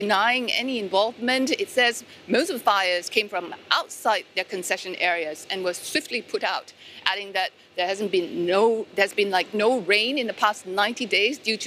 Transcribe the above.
denying any involvement. It says most of the fires came from outside their concession areas and were swiftly put out, adding that there's been like no rain in the past 90 days due to